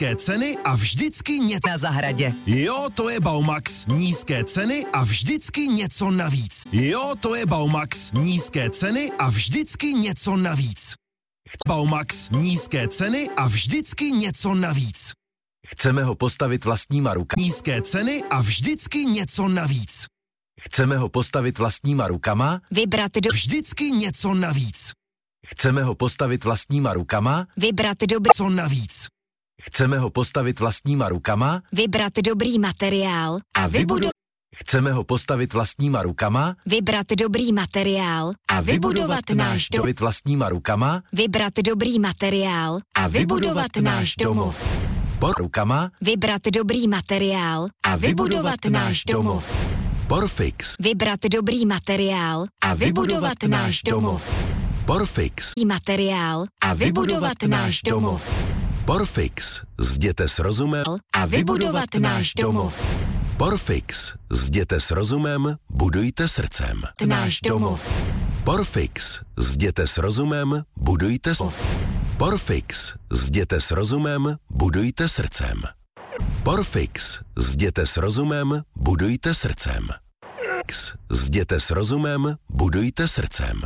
nízké ceny a vždycky něco na zahradě. Jo, to je Baumax. Nízké ceny a vždycky něco navíc. Jo, to je Baumax. Nízké ceny a vždycky něco navíc. Baumax. Nízké ceny a vždycky něco navíc. Chceme ho postavit vlastníma rukama. Nízké ceny a vždycky něco navíc. Chceme ho postavit vlastníma rukama. Vybrat do... Vždycky něco navíc. Chceme ho postavit vlastníma rukama. Vybrat dobrý... Co navíc? Chceme ho postavit vlastníma rukama. Vybrat dobrý materiál a vybudovat... Chceme ho postavit vlastníma rukama. Vybrat dobrý materiál a vybudovat náš dom. Vlastníma rukama. Vybrat dobrý materiál a vybudovat náš domov. Rukama. Vybrat dobrý materiál a vybudovat náš domov. Porfix. Vybrat dobrý materiál a vybudovat náš domov. Porfix. Materiál a vybudovat náš domov. Porfix. Zděte s rozumem a vybudovat náš domov. Porfix. Zděte s rozumem, budujte srdcem. Náš domov. Porfix. Zděte s rozumem, budujte Porfix. Zděte s rozumem, budujte srdcem. Porfix. Zděte s rozumem, budujte srdcem. Zděte s rozumem, budujte srdcem.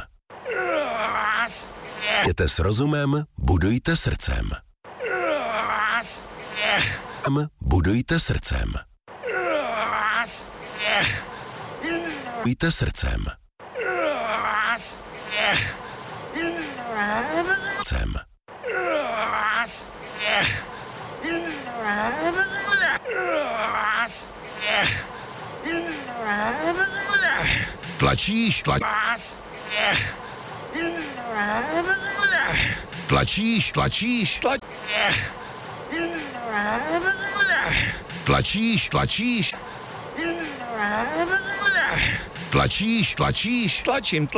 Zděte s rozumem, budujte srdcem. Budujte srdcem. Budujte srdcem. Tlačíš, tlačíš, tlačíš, tlačíš, tlačíš, tlačíš, tlačíš, Tlačím.